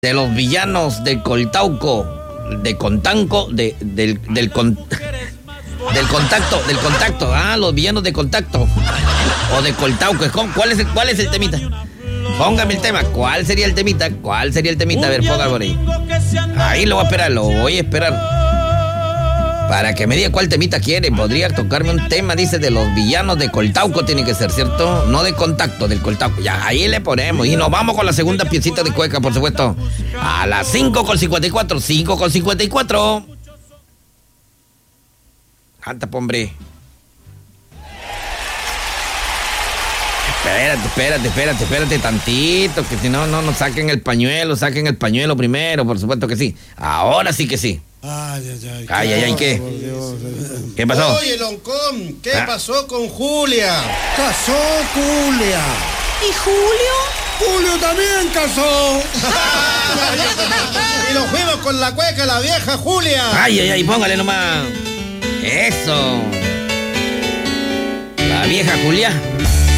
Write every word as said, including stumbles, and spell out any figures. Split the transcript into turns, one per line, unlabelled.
de los villanos de Coltauco, de Contanco, de, del, del, con, del contacto, del contacto, ah, los villanos de contacto, o de Coltauco. ¿Cuál es el, cuál es el temita? Póngame el tema, ¿cuál sería el temita? ¿Cuál sería el temita? A ver, póngalo por ahí. Ahí lo voy a esperar, lo voy a esperar. Para que me diga cuál temita quiere. Podría tocarme un tema, dice, de los villanos de Coltauco, tiene que ser, ¿cierto? No de contacto, del Coltauco. Ya, ahí le ponemos. Y nos vamos con la segunda piecita de cueca, por supuesto. A las cinco con cincuenta y cuatro. cinco con cincuenta y cuatro. Canta, hombre. Espérate, espérate, espérate, espérate tantito, que si no, no nos saquen el pañuelo, saquen el pañuelo primero, por supuesto que sí. Ahora sí que sí.
Ay, ay, ay.
Ay, ay, ay, ¿qué? ¿Qué pasó?
Oye, Loncón, ¿qué
¿Ah?
pasó con Julia?
Casó Julia.
¿Y Julio?
Julio también casó.
Y nos fuimos con la cueca, la vieja Julia.
Ay, ay, ay, póngale nomás. Eso. La vieja Julia.